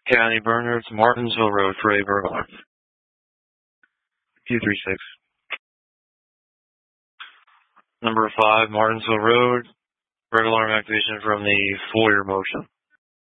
County Bernards, Martinsville Road, Ray Burglar. 236. Number 5, Martinsville Road. Red alarm activation from the Foyer motion.